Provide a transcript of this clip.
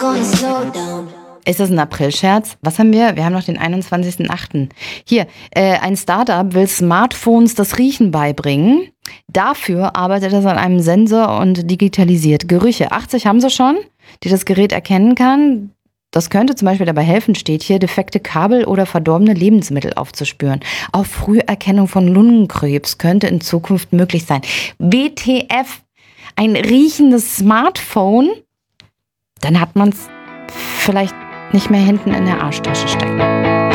Ist das ein Aprilscherz? Was haben wir? Wir haben noch den 21.08. Hier, ein Startup will Smartphones das Riechen beibringen. Dafür arbeitet es an einem Sensor und digitalisiert Gerüche. 80 haben sie schon, die das Gerät erkennen kann. Das könnte zum Beispiel dabei helfen, steht hier, defekte Kabel oder verdorbene Lebensmittel aufzuspüren. Auch Früherkennung von Lungenkrebs könnte in Zukunft möglich sein. WTF, ein riechendes Smartphone? Dann hat man es vielleicht nicht mehr hinten in der Arschtasche stecken.